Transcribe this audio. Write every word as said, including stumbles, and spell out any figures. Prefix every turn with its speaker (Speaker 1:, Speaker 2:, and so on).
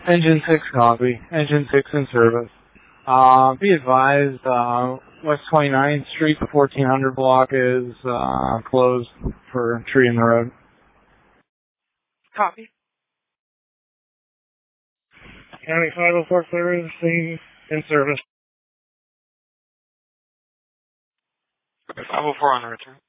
Speaker 1: Engine six copy. Engine six in service. Uh, be advised, uh, West twenty-ninth Street, the fourteen hundred block is, uh, closed for tree in the road.
Speaker 2: Copy.
Speaker 3: County five oh four service, in service.
Speaker 2: five oh four on the return.